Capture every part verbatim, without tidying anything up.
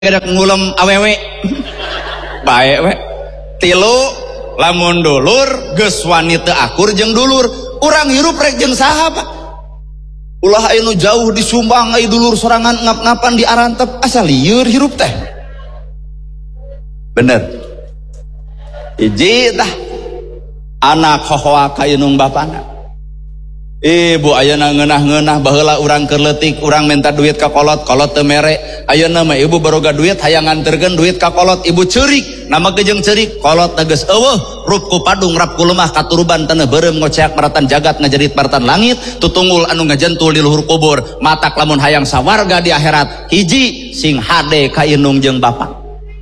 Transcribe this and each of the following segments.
gerak ngulem awewe bae we tilu lamun dulur geus wani teu akur jeung dulur urang hirup rek jeung saha Pak ulah anu jauh di Sumbang ai dulur sorangan ngap-ngapan di Arantep asa lieur hirup teh bener hiji tah anak hohoa ka inung bapana ibu ayeuna ngeunah-ngeunah baheula urang keur leutik urang minta duit ka kolot kolot teu mere ayeuna mah ibu baroga duit hayang nganterkeun duit ka kolot ibu ceurik nama jeung ceurik kolot tegas eueuh rup ku padung rap ku lemah katuruban taneuh beureum ngoceak maratan jagat ngajerit maratan langit tutunggul anu ngajentul di luhur kubur matak lamun hayang sawarga di akhirat hiji sing hade ka inung jeung bapa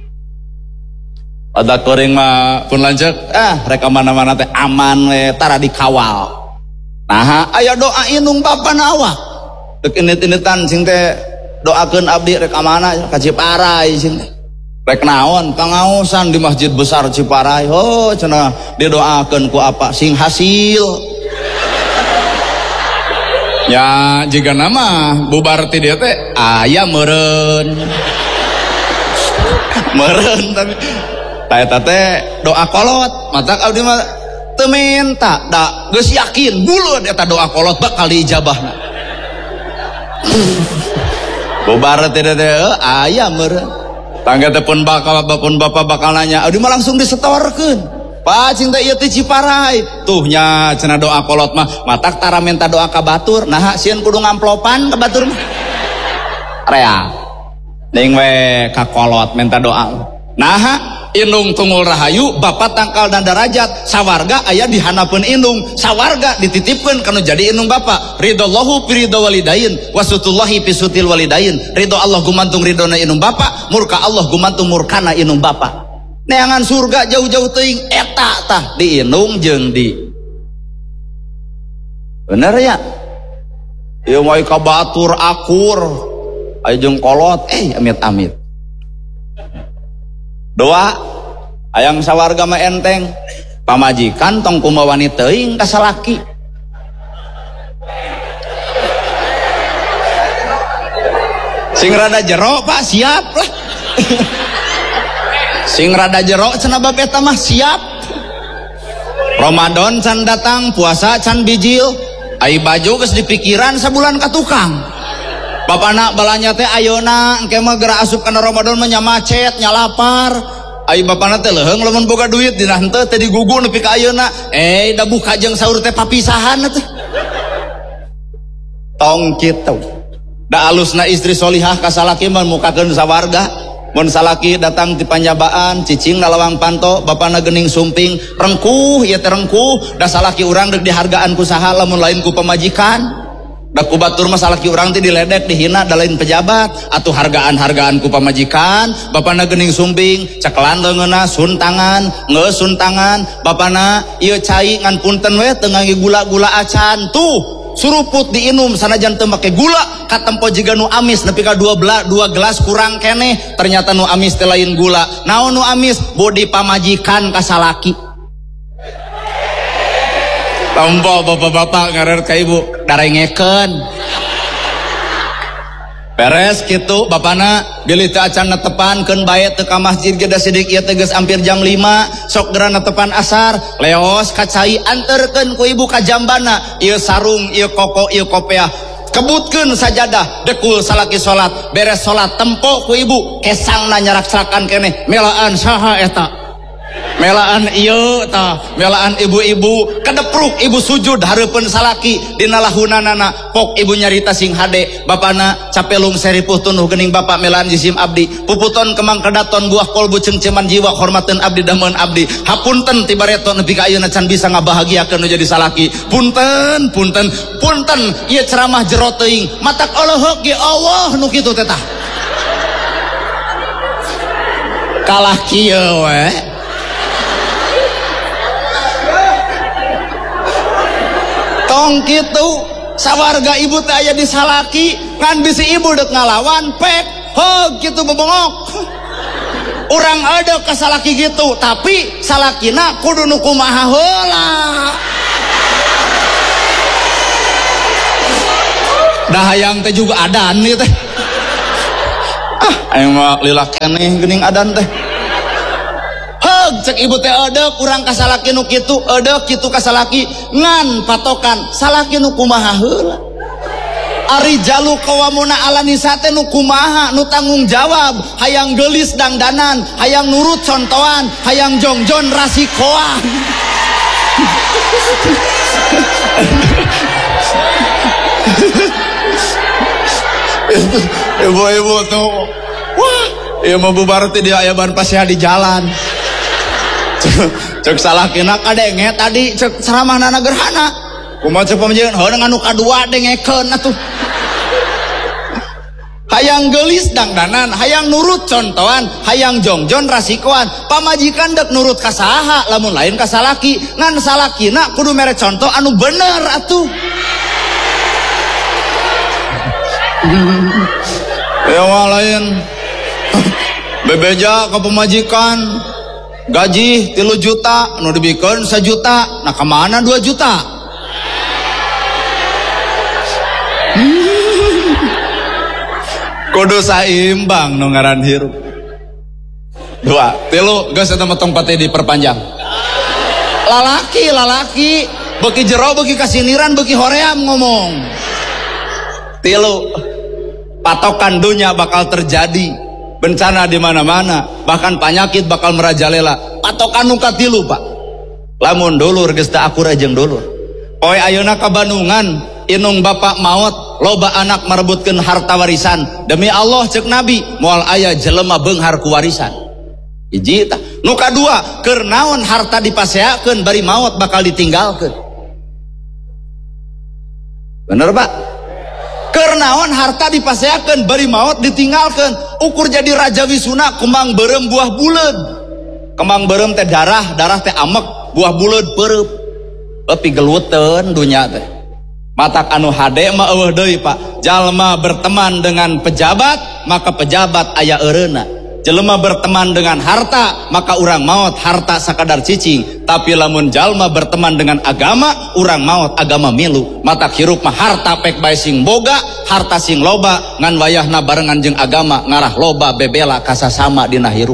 ada koreng mah pun lanceuk ah rek mana-mana teh aman we tara dikawal. Nah, aya doa inung bapa awak. Dek init-initan sing teh doakeun abdi rek amana ka Ciparai sing teh. Rek naon pangaosan di masjid besar Ciparai. Oh, cenah didoakeun ku apa sing hasil. Ya, jika nama bubar ti dieu teh aya meureun. Meureun tapi eta teh doa kolot, matak abdi mah teu minta da geus yakin buleud eta doa kolot bakal diijabahna bubar teh teh aya meureun tangga teh pun bakal pun bapak bakal nanya abdi mah langsung disetorkeun Pak cinta ieu teh Ciparai tuh nya cenah doa kolot mah matak tara minta doa ka batur nah sieun kudu ngamplopan ka batur mah rea ning we ka kolot minta doa nah inung tunggul rahayu bapak tangkal dan derajat sawarga aya dihanapeun inung sawarga dititipkeun kanu jadi inung bapak ridallahu fi ridha walidain wasutullahi fi sutil walidain ridho Allah gumantung ridona inung bapak murka Allah gumantung murkana inung bapak neangan surga jauh-jauh teuing eta tah di inung jeung di bener ya ieu mah ka batur akur aya jeung kolot eh amit-amit doa hayang sawarga mah enteng pamajikan tong kumaha wanita teuing ka salaki sing rada jero Pak siap lah sing rada jero cenah bab eta mah siap Ramadan can datang puasa can bijil ai baju geus dipikiran sabulan ka tukang bapana balanya teh ayeuna engke mah geura asup kana Ramadan mah nya macet nya lapar ai bapana teh leuheung lamun boga duit dina henteu teh digugu nepi ka ayeuna eh da buka jeung saur teh papisahan teh tong kitu da alusna istri solihah ka salaki mah mukakeun sawarga mun salaki datang ti panjabaan cicing ngalawang panto bapana geuning sumping rengkuh ieu teh rengkuh da salaki urang deuk dihargaan ku saha lamun lain ku pamajikan da ku batur mah salaki urang teh diledek dihina da lain pejabat atuh hargaan-hargaan ku pamajikan bapana geuning sumping cekelan leungeunna suntangan ngeus suntangan bapana ieu cai ngan punten we teu ngangge gula-gula acan tuh suruput diinum sanajan teu make gula katempo jiga nu amis nepi ka dua belas dua gelas kurang keneh ternyata nu amis teh lain gula naon nu amis bodi pamajikan ka salaki tompo bapak-bapak ngarer ka ibu darengekeun beres kitu bapana bilih teu acan netepankeun bae teu ka masjid ge da sidik ieu teh geus ampir jam lima sok geura netepan asar leos ka cai anterkeun ku ibu ka jambana ieu sarung ieu koko ieu kopiah kebutkeun sajadah dekul salaki salat beres salat tempo ku ibu kesangna nyarak-sarakan keneh melaan saha eta melaan ieu tah melaan ibu-ibu kadepruk ibu sujud hareupeun salaki dina lahunanana pok ibu nyarita sing hade bapana capelung seripuh tunuh geuning bapak melaan jisim abdi puputon kemang kedaton buah kolbu cengceman jiwa hormateun abdi dameun abdi hapunten ti bareto nepi ka ayeuna can bisa ngabahagiakeun nu jadi salaki punten punten punten ieu ceramah jero teuing matak Allahuk ge Allah nu kitu teh tah kalah kieu we tong kitu sawarga ibu teh aya di salaki ngan bisi ibu deuk ngalawan pek heuh kitu bebongok urang ada ka salaki gitu tapi salakina kudu nu kumaha heula da hayang teh juga adan ieu teh aing mah lila keneh geuning adan teh. Heug cek ibu teh eudeuh urang ka salaki nu kitu, eudeuh kitu ka salaki ngan patokan salaki nu kumaha heula. Ari jalu qawamuna ala nisa teh nu kumaha nu tanggung jawab, hayang geulis dangdanan, hayang nurut contohan, hayang jongjon rasikoan. Ibu-ibu tuh wah ya mau bubar teh dia aya ban pasea di jalan. Cek salakina kadenge tadi cek ceramahna gerhana kumaha cek pamajikan heuh anu kadua dengekeun atuh. Hayang gelis dangdanan, hayang nurut contohan, hayang jongjon rasikoan. Pamajikan dek nurut ka saha lamun lain ka salaki, ngan salakina kudu mere contoh anu bener atuh. Ya lain bebeja ke pemajikan gaji tilu juta anu dibikeun sejuta, nah kemana dua juta? Kudu saimbang nu ngaran hirup. Dua tilu geus eta mah tong pate diperpanjang. Lalaki lalaki beuki jero beuki kasiniran beuki hoream ngomong. Tilu patokan dunia bakal terjadi, bencana di mana-mana, bahkan penyakit bakal merajalela. Patokan nu katilu Pak. Lamun dulur geus teu akur jeung dulur. Poe ayeuna ka Bandungan inung bapak maot loba anak merebutkeun harta warisan. Demi Allah cek Nabi moal aya jelema beunghar ku warisan. Hiji tah. Nu kadua keur naon harta dipaseakeun bari maot bakal ditinggalkeun. Bener Pak? Keur naon harta dipaseakeun bari maot ditinggalkeun. Ukur jadi raja wisuna kembang beureum buah buleud. Kembang beureum teh darah, darah teh amek, buah buleud peureub. Tapi geluteun dunya teh. Matak anu hade mah eueuh deui Pak. Jalma berteman dengan pejabat, maka pejabat aya eureuna. Jelema berteman dengan harta, maka urang maot harta sakadar cicing. Tapi lamun jalma berteman dengan agama, urang maot agama milu. Matak hirup mah harta pek bae sing boga, harta sing loba ngan wayahna barengan jeung agama ngarah loba bebela kasasama dina hirup.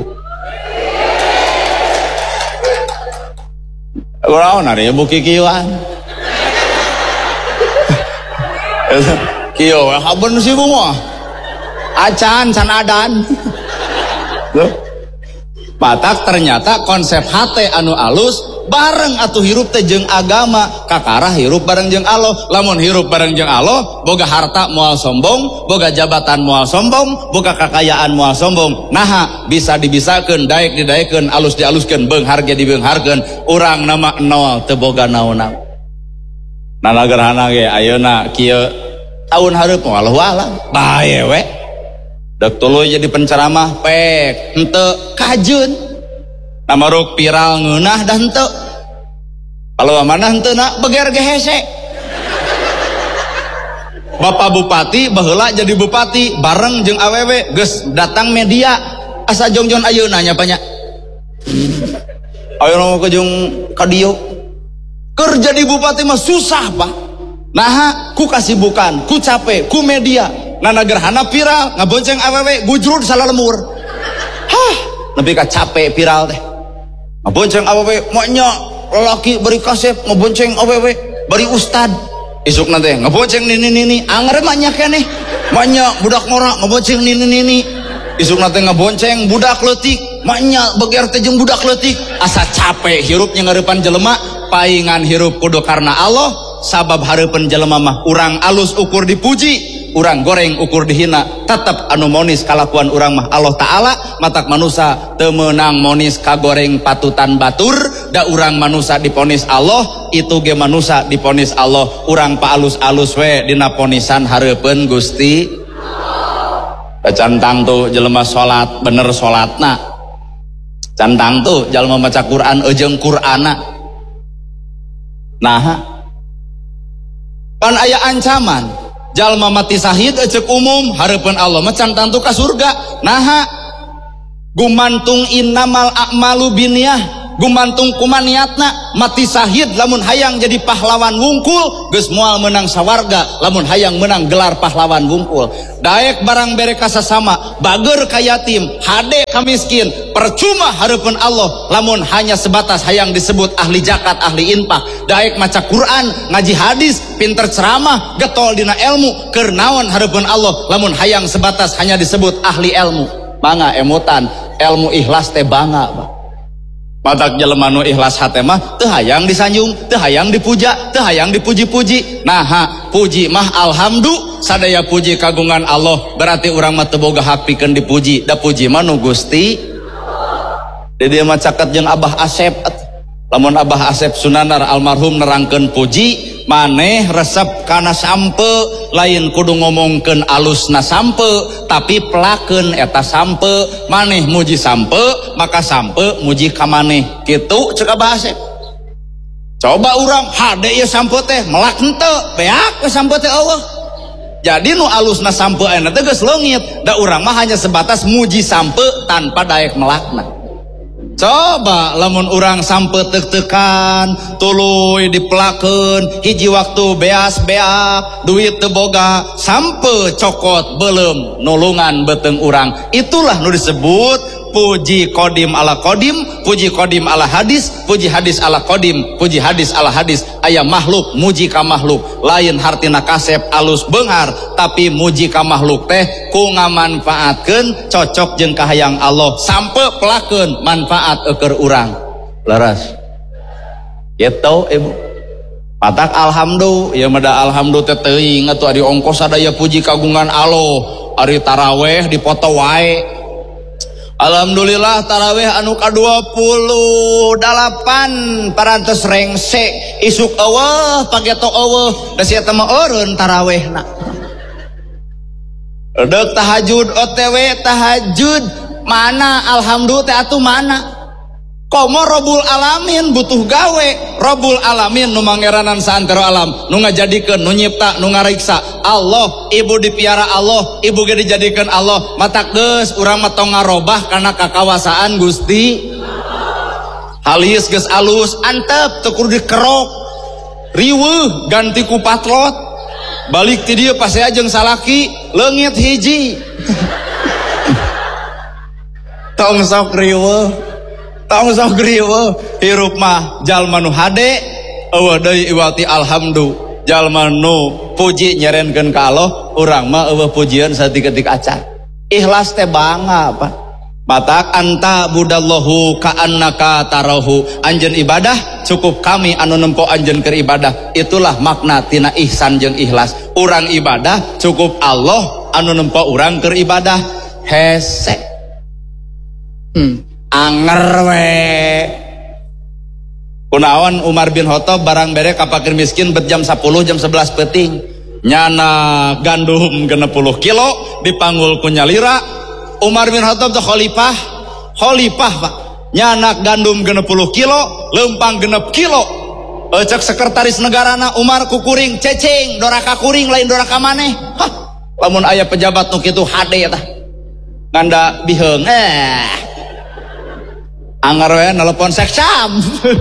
Urang ari buki kieuan. Kieu haben si mah acan can adan. Matak ternyata konsep hate anu alus bareng atuh hirup teh jeung agama, kakarah hirup bareng jeung Allah. Lamun hirup bareng jeung Allah, boga harta moal sombong, boga jabatan moal sombong, boga kakayaan moal sombong. Naha bisa dibisakeun, daek didaekeun, alus dialuskeun, beunghar ge dibeungharkeun. Urang nama nol teu boga naon-naon. Nana gerhana ge ayeuna kieu tahun hareup wallahu alam bae we. Dek tuluy jadi penceramah pek henteu kajeun. Namaruk viral ngeunah dah henteu. Kalau amanah henteu na beger ge hese. Bapak Bupati baheula jadi bupati bareng jeung awewe geus datang media asa jongjon ayeuna nya nya. Ayeuna ke jeung ka dieu. Keur jadi bupati mah susah Pak. Nah, ku kasibukan, ku capek, ku media. Nana gerhana viral, ngabonceng awewe, gujrud salah lemur. Hah, nepi ka capek viral teh. Ngabonceng awewe, maknya lelaki beri kasep, ngabonceng awewe, beri ustad. Isuk nanti, ngabonceng nini-nini, anger maknya keneh. Maknya budak ngora, ngabonceng nini-nini. Isuk nanti ngabonceng budak letik, maknya beger teh jeung budak letik. Asa capek hirupnya ngarepan jelema, paingan hirup kudu karena Allah. Sabab hareupeun jelema mah urang alus ukur dipuji, urang goreng ukur dihina. Tetep anu monis kalakuan urang mah Allah Ta'ala. Matak manusia teu meunang monis kagoreng patutan batur. Da urang manusia diponis Allah, itu ge manusia diponis Allah. Urang pa alus-alus we dina ponisan hareupeun Gusti. Cantang tuh jelema salat bener salatna. Cantang tuh jelema maca Quran ejeung Qur'ana. Nah, pan aya ancaman jalma mati sahid cek umum hareupeun Allah macan tantu ka surga. Naha gumantung innamal a'malu binniyah, gumantung kuman niatna mati syahid lamun hayang jadi pahlawan wungkul geus moal menang sawarga lamun hayang menang gelar pahlawan wungkul. Daek barang bere ka sasama bager ka yatim hade ka miskin percuma hareupeun Allah lamun hanya sebatas hayang disebut ahli zakat ahli infak. Daek maca Quran ngaji hadis pinter ceramah getol dina ilmu keur naon hareupeun Allah lamun hayang sebatas hanya disebut ahli ilmu. Bangga emutan ilmu ikhlas teh bangga bah. Matak jelema nu ikhlas hate mah teu hayang disanjung, teu hayang dipuja, teu hayang dipuji-puji. Nah, puji mah alhamdulillah sadaya puji kagungan Allah. Berarti urang mah teu boga hak pikeun dipuji. Da puji mah nu Gusti. Di dieu mah caket jeung Abah Asep. Lamun Abah Asep Sunanar almarhum nerangkeun puji, maneh resep kana sampe lain kudu ngomongkeun alusna sampe tapi pelakeun eta sampe. Maneh muji sampe maka sampe muji ka maneh kitu ceuk Abah Asep. Coba urang hade ieu sampe teh melak henteu beak we sampe teh Allah. Jadi nu alusna sampe aya teh geus leungit da urang mah hanya sebatas muji sampe tanpa daek melakna. Coba lamun urang sampe tek-tekan tuluy dipelakeun hiji waktu beas beak duit teu boga sampe cokot beuleum nulungan beteng urang. Itulah nu disebut puji kodim ala kodim, puji kodim ala hadis, puji hadis ala kodim, puji hadis ala hadis. Aya makhluk muji ka makhluk lain hartina kasep alus beunghar tapi muji ka makhluk teh ku ngamanfaatkeun cocok jeung kahayang Allah sampe pelakeun manfaat eukeur urang leres gitu ibu. Patak alhamdulillah ieu mah da alhamdulillah teh teuing atuh ari ongkos sadaya puji kagungan Allah. Ari taraweh dipoto wae. Alhamdulillah taraweh anu ka dua puluh delapan parantos rengse isuk eueuh pageto eueuh da sia teh mah eureun tarawehna. Deuk tahajud O T W tahajud mana alhamdulillah teh atuh mana. Komo Robul Alamin butuh gawe. Robul Alamin nu mangeranan saantero alam, nu ngajadikeun, nu nyipta, nu ngariksa. Allah, ibu dipiara Allah, ibu ge dijadikeun Allah. Matak geus urang mah tong ngarobah kana kakawasaan Gusti. Halis geus alus, antep teu kudu dikerok. Riweuh ganti ku patlot. Balik ti dieu pasea jeung salaki, leungit hiji. Tong sok riweuh. Tong sok riweuh hirup mah jalma nu hade eueuh deui iwati alhamdulillah. Jalma nu puji nyerenkeun ka Allah urang mah eueuh pujian satik-tik acan. Ikhlas teh bangga apa? Matak anta budallahu ka annaka tarahu. Anjeun ibadah cukup kami anu nempo anjeun keur ibadah. Itulah makna tina ihsan jeung ikhlas. Urang ibadah cukup Allah anu nempo urang keur ibadah. Hese. Hmm. Anger we kunaon Umar bin Khattab barang bere ka fakir miskin bet jam sepuluh jam sebelas peuting nyana gandum genep puluh kilo dipanggul ku nyalira. Umar bin Khattab teh khalifah khalifah Pak nyana gandum genep puluh kilo lempang genep kilo cek sekretaris negarana Umar ku kuring cecing doraka kuring lain doraka maneh. Hah lamun aya pejabat nu kitu hade tah nganda biheung eh anggar we nelpon seksam.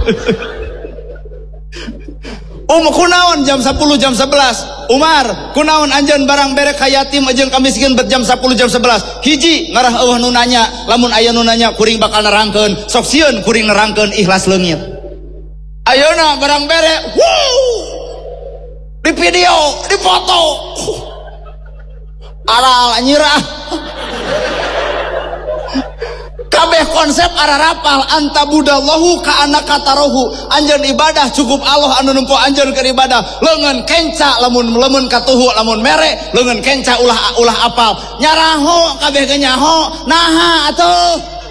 Um kunaon jam sepuluh jam sebelas. Umar kunaon anjeun barang bere ka yatim jeung ka miskin bet jam sepuluh jam sebelas. Hiji ngarah eueuh nu nanya lamun aya nu nanya kuring bakal nerangkeun sok sieun kuring nerangkeun ikhlas leungit. Ayeuna barang bere wuh di video di foto aral nyirah kabeh konsep ararapal anta budallahu ka anaka tarohu. Anjeun ibadah cukup Allah anu nempo anjeun keur ibadah. Leungeun kenca lamun lemun katuhu lamun mere leungeun kenca ulah ulah apal nyaraho kabeh ge nyaho naha atuh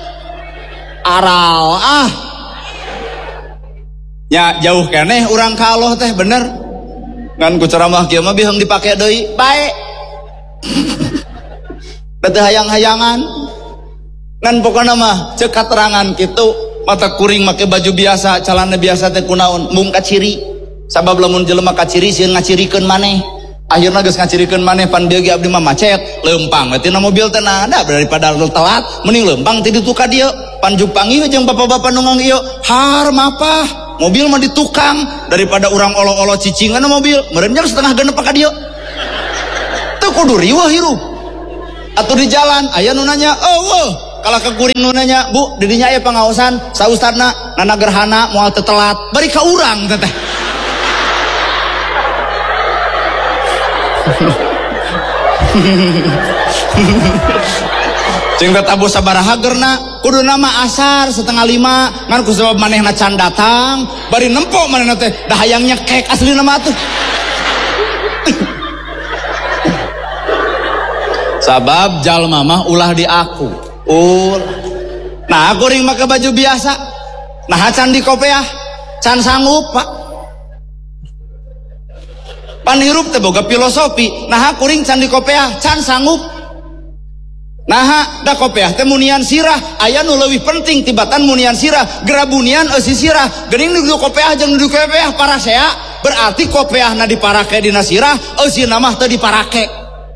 aral ah nya jauh keneh urang ka Allah teh bener ngan ku ceramah kieu mah biheung dipake deui bae teu hayang-hayangan ngan pokona mah ceuk katerangan kitu mata kuring make baju biasa calana biasa teh kunaon mung kaciri sabab lamun jelema kaciri sieun ngacirikeun maneh akhirna geus ngacirikeun maneh pan dieu ge abdi mah macet leumpang we tina mobil teh nada daripada telat mending leumpang ti ditu ka dieu panjupangi jeung bapak-bapak nunggang ieu har mapah mobil mah di tukang daripada orang olo-olo cicingan mobil meureun jam setengah genep ka dieu teu kudu riweuh hirup atuh di jalan aya nu nanya eueuh kalau ke kuring nu nanya bu didinya aya pangaosan saustadna nana gerhana moal teu telat bari ka urang teh teh cing tabu sabaraha gerna kudu nama asar setengah lima ngan kusabab manehna can datang bari nempo manehna teh dah hayangnya kek asli nama tuh sabab jalma mah ulah di aku ul nah kuring make baju biasa nah can di kopiah can sanggup pak pan hirup teh boga filosofi nah kuring can di kopiah can sanggup nah da kopiah teh munian sirah aya nu leuwih penting tibatan munian sirah gerabunian eusi sirah geuning nu kopiah jeung nu kopiah parasea berarti kopiahna diparake dina sirah eusi mah teu diparake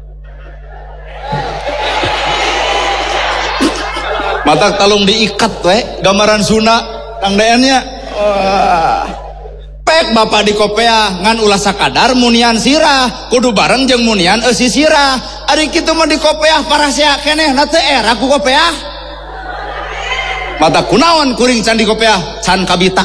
matak talung diikat we gambaran Sunda kang deannya wah pek bapak di kopiah ngan ulah sakadar munian sirah kudu bareng jeung munian eusi sirah ari kitu mah di kopiah parasea keneh na teu era ku kopiah mata kunaon kuring can di kopiah can kabita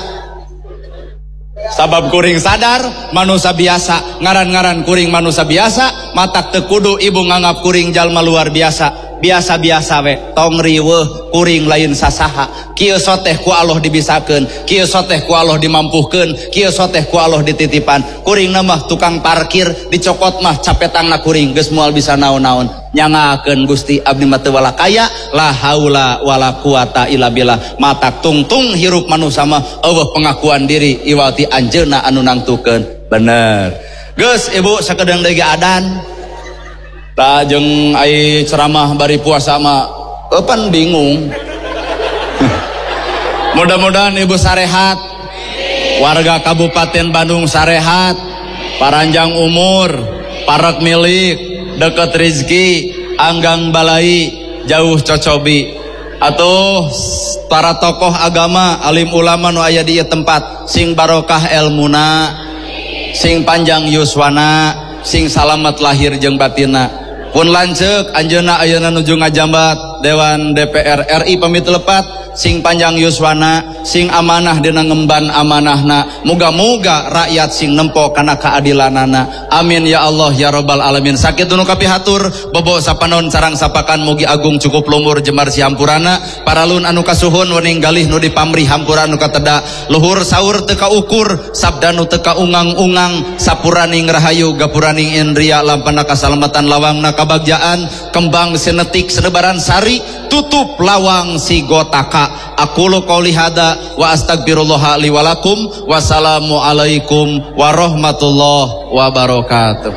sabab kuring sadar manusia biasa ngaran-ngaran kuring manusia biasa matak teu kudu ibu nganggap kuring jalma luar biasa biasa-biasa we tong riweuh kuring lain sasaha kieu soteh ku Allah dibisakeun kieu soteh ku Allah dimampuhkeun kieu soteh ku Allah dititipan kuring mah tukang parkir dicokot mah capetangna kuring geus moal bisa naon-naon nyangakeun Gusti abdi mah teu wala kaya la haula wala quwata illa billah matak tungtung hirup manusia mah eueuh pengakuan diri iwati anjeunna anu nangtukeun bener geus ibu sakedeng deui adan tak jeung ai ceramah bari puasa mah eupan bingung mudah-mudahan ibu sarehat warga Kabupaten Bandung sarehat paranjang umur parek milik deket rezeki anggang balai jauh cocobi atuh para tokoh agama alim ulama nu aya di ieu tempat sing barokah elmuna sing panjang yuswana sing salamet lahir jeung batinna pun lanceuk anjeunna ayeuna nuju ngajambat Dewan D P R R I pamit lepat sing panjang yuswana sing amanah dina ngemban amanahna muga-muga rakyat sing nempo kana keadilanana amin ya Allah ya rabbal alamin sakitu nu kapihatur bobo sapanon sareng sapakan mugi agung cukup lumur jemar sihampurana paralun anu kasuhun wening galih nu dipamrih hampura nu kateda luhur saur teu kaukur sabda nu teu kaungang-ungang sapuraning rahayu gapuraning indria lampana kasalamatan lawangna kabagjaan kembang sinetik senebaran sari tutup lawang si gotaka aqulu qouli hada wa astagfirullah li wa lakum wassalamu alaikum warahmatullahi wabarakatuh.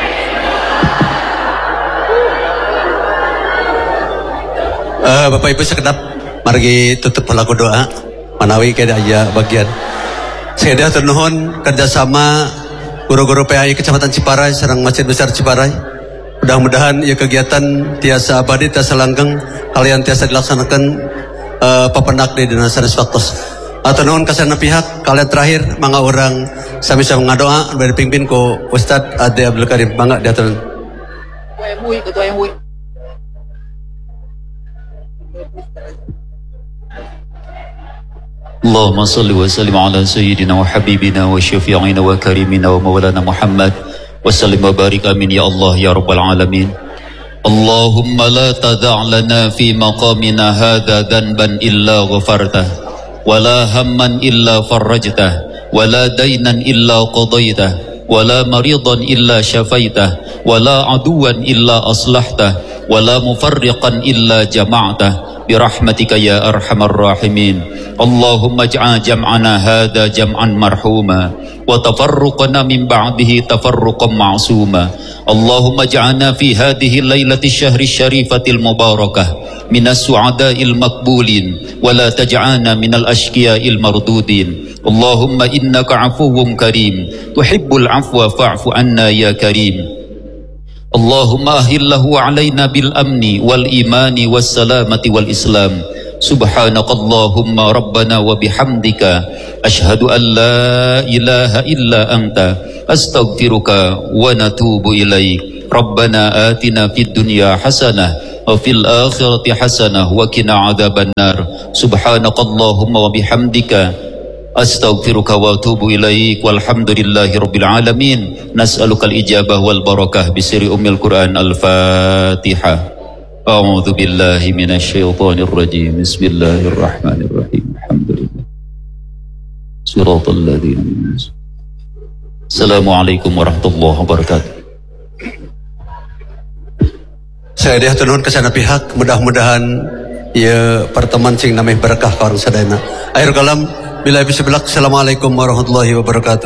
Uh, Bapak Ibu sekedap margi tutup pelaku doa manawi kada aya bagian saya dah nuhun kerjasama guru-guru P A I Kecamatan Ciparai sareng Masjid Besar Ciparai. Mudah-mudahan ya kegiatan tiasa abadi tiasa langgeng kalian tiasa dilaksanakan uh, papendak di dina sanes waktos. Atur nuhun kasana pihak kalian terakhir mangga orang sami-sami ngadoa bari pimpin ku Ustaz Ade Abdul Karim mangga diatur. Ketua M U I, Ketua M U I. Allahumma salli wa sallim ala sayyidina wa habibina wa syafi'ina wa karimina wa maulana Muhammad وسلم وبارك آمين يا الله يا رب العالمين اللهم لا تدع لنا في مقامنا هذا ذنبا إلا غفرته ولا هما إلا فرجته ولا دينا إلا قضيته ولا مريضا إلا شفيته ولا عدوا إلا أصلحته ولا مفرقا إلا جمعته برحمتك يا أرحم الراحمين اللهم اجعل جمعنا هذا جمعا مرحوما وتفرقنا من بعده تفرقا معصوما اللهم اجعلنا في هذه الليلة الشهر الشريفة المباركة من السعداء المقبولين ولا تجعلنا من الأشقياء المردودين اللهم إنك عفو كريم تحب العفو فاعف عنا يا كريم اللهم أهله علينا بالأمن والإيمان والسلامة والإسلام Subhanakallahumma rabbana wa bihamdika ashhadu an la ilaha illa anta astaghfiruka wa natubu ilaik. Rabbana atina fid dunya hasanah wa fil akhirati hasanah wa qina adzabannar. Subhanakallahumma wa bihamdika astaghfiruka wa atubu ilaik. Walhamdulillahi rabbil alamin. Nas'alukal ijabah wal barakah bisiri ummil Quran. Al-Fatihah. A'udzu billahi minasyaitonir rajim. Bismillahirrahmanirrahim. Alhamdulillah. Shiratal ladzina. Assalamualaikum warahmatullahi wabarakatuh. Saya dia turun ke sana pihak, mudah-mudahan ya pertemuan sing namanya berkah ka orang sadayana. Akhir kalam bila bisa belak. Assalamualaikum warahmatullahi wabarakatuh.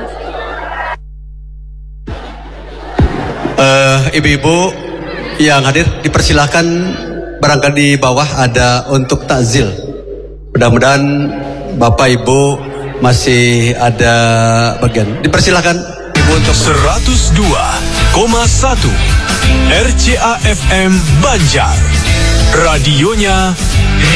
Uh, ibu-ibu yang hadir dipersilahkan, barangkali di bawah ada untuk takzil. Mudah-mudahan bapak ibu masih ada bagian. Dipersilahkan ibu untuk seratus dua koma satu R C A F M Banjar, radionya